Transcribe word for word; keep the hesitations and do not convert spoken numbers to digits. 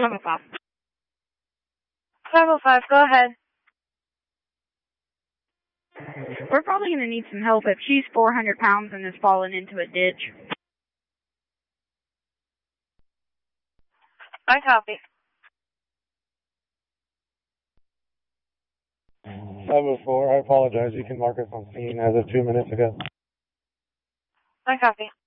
five oh five. five oh five, go ahead. We're probably going to need some help if she's four hundred pounds and has fallen into a ditch. I copy. five oh four, I apologize. You can mark us on scene as of two minutes ago. I copy.